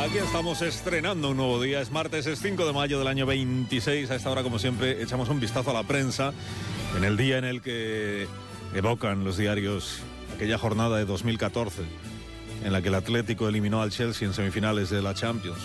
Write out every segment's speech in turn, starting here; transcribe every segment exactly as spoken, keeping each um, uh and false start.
Aquí estamos estrenando un nuevo día, es martes, es cinco de mayo del año veintiséis. A esta hora, como siempre, echamos un vistazo a la prensa en el día en el que evocan los diarios aquella jornada de dos mil catorce en la que el Atlético eliminó al Chelsea en semifinales de la Champions.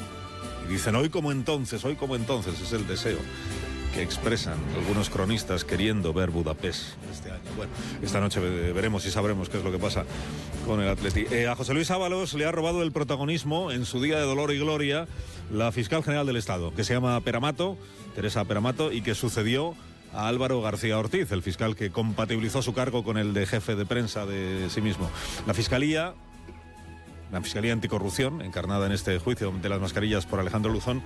Y dicen, hoy como entonces, hoy como entonces, es el deseo que expresan algunos cronistas queriendo ver Budapest este año. Bueno, esta noche veremos y sabremos qué es lo que pasa con el Atleti. Eh, a José Luis Ábalos le ha robado el protagonismo en su día de dolor y gloria la fiscal general del Estado, que se llama Peramato, Teresa Peramato, y que sucedió a Álvaro García Ortiz, el fiscal que compatibilizó su cargo con el de jefe de prensa de sí mismo. La Fiscalía... La Fiscalía Anticorrupción, encarnada en este juicio de las mascarillas por Alejandro Luzón,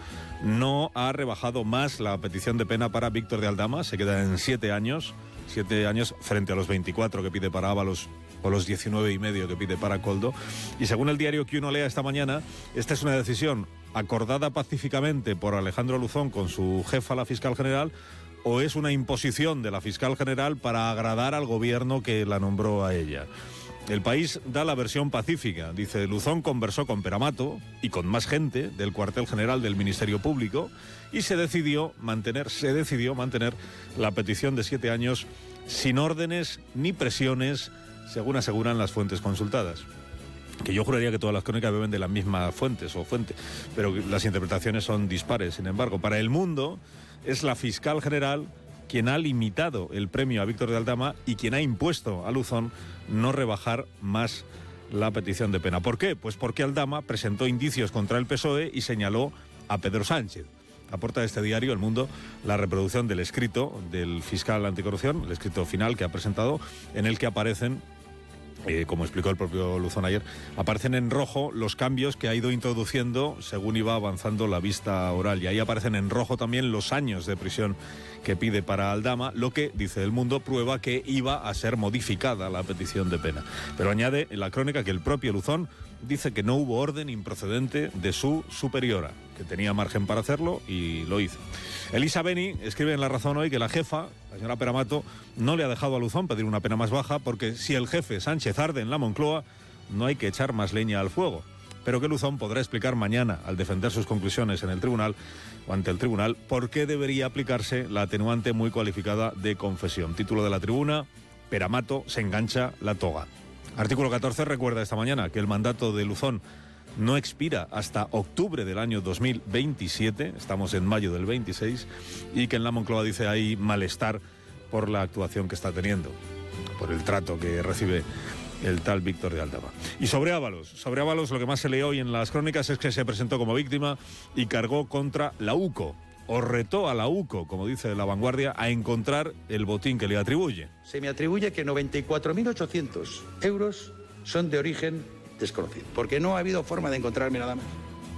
no ha rebajado más la petición de pena para Víctor de Aldama. Se queda en siete años, siete años frente a los veinticuatro que pide para Ábalos o los diecinueve y medio que pide para Koldo. Y según el diario que uno lea esta mañana, esta es una decisión acordada pacíficamente por Alejandro Luzón con su jefa, la fiscal general, o es una imposición de la fiscal general para agradar al gobierno que la nombró a ella. El País da la versión pacífica. Dice, Luzón conversó con Peramato y con más gente del cuartel general del Ministerio Público y se decidió mantener, se decidió mantener la petición de siete años sin órdenes ni presiones, según aseguran las fuentes consultadas. Que yo juraría que todas las crónicas beben de las mismas fuentes o fuente, pero las interpretaciones son dispares. Sin embargo, para El Mundo es la fiscal general quien ha limitado el premio a Víctor de Aldama y quien ha impuesto a Luzón no rebajar más la petición de pena. ¿Por qué? Pues porque Aldama presentó indicios contra el P S O E y señaló a Pedro Sánchez. Aporta este diario, El Mundo, la reproducción del escrito del fiscal anticorrupción, el escrito final que ha presentado, en el que aparecen, Eh, como explicó el propio Luzón ayer, aparecen en rojo los cambios que ha ido introduciendo según iba avanzando la vista oral. Y ahí aparecen en rojo también los años de prisión que pide para Aldama, lo que, dice El Mundo, prueba que iba a ser modificada la petición de pena. Pero añade en la crónica que el propio Luzón dice que no hubo orden improcedente de su superiora, que tenía margen para hacerlo y lo hizo. Elisa Beni escribe en La Razón hoy que la jefa, la señora Peramato, no le ha dejado a Luzón pedir una pena más baja porque si el jefe Sánchez arde en la Moncloa, no hay que echar más leña al fuego. Pero que Luzón podrá explicar mañana, al defender sus conclusiones en el tribunal o ante el tribunal, por qué debería aplicarse la atenuante muy cualificada de confesión. Título de la tribuna, Peramato se engancha la toga. Artículo catorce recuerda esta mañana que el mandato de Luzón no expira hasta octubre del año dos mil veintisiete, estamos en mayo del veintiséis, y que en la Moncloa dice hay malestar por la actuación que está teniendo, por el trato que recibe el tal Víctor de Aldama. Y sobre Ábalos, sobre Ábalos lo que más se lee hoy en las crónicas es que se presentó como víctima y cargó contra la UCO, o retó a la UCO, como dice La Vanguardia, a encontrar el botín que le atribuye. Se me atribuye que noventa y cuatro mil ochocientos euros son de origen desconocido, porque no ha habido forma de encontrarme nada más.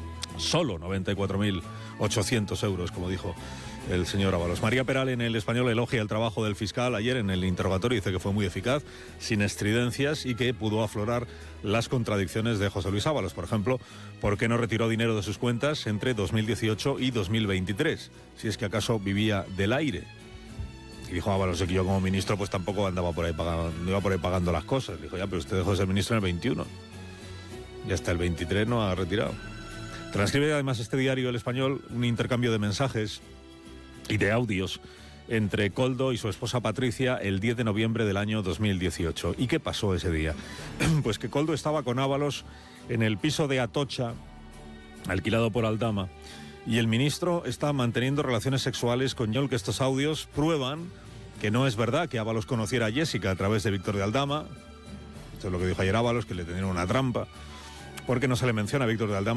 Solo noventa y cuatro mil ochocientos euros, como dijo el señor Ábalos. María Peral en El Español elogia el trabajo del fiscal ayer en el interrogatorio, dice que fue muy eficaz, sin estridencias y que pudo aflorar las contradicciones de José Luis Ábalos. Por ejemplo, ¿por qué no retiró dinero de sus cuentas entre dos mil dieciocho y dos mil veintitrés? Si es que acaso vivía del aire. Y dijo Ábalos que yo como ministro pues tampoco andaba por ahí pagando, no iba por ahí pagando las cosas. Dijo, ya, pero usted dejó de ser ministro en el veintiuno. Y hasta el veintitrés no ha retirado. Transcribe además este diario El Español un intercambio de mensajes y de audios entre Koldo y su esposa Patricia el diez de noviembre del año dos mil dieciocho. ¿Y qué pasó ese día? Pues que Koldo estaba con Ábalos en el piso de Atocha, alquilado por Aldama, y el ministro está manteniendo relaciones sexuales con Yol, que estos audios prueban que no es verdad que Ábalos conociera a Jessica a través de Víctor de Aldama. Esto es lo que dijo ayer Ábalos, que le tenían una trampa, porque no se le menciona a Víctor de Aldama